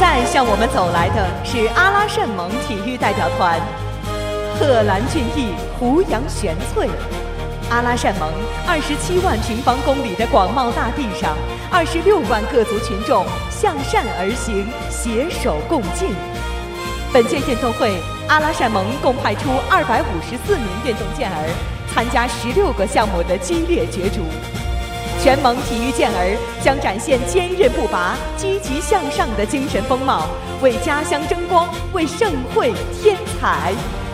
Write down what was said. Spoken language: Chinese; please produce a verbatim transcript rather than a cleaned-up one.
在向我们走来的是阿拉善盟体育代表团，贺兰俊逸，胡杨玄翠。阿拉善盟二十七万平方公里的广袤大地上，二十六万各族群众向善而行，携手共进。本届运动会，阿拉善盟共派出二百五十四名运动健儿，参加十六个项目的激烈角逐。全盟体育健儿将展现坚韧不拔、积极向上的精神风貌，为家乡争光，为盛会添彩。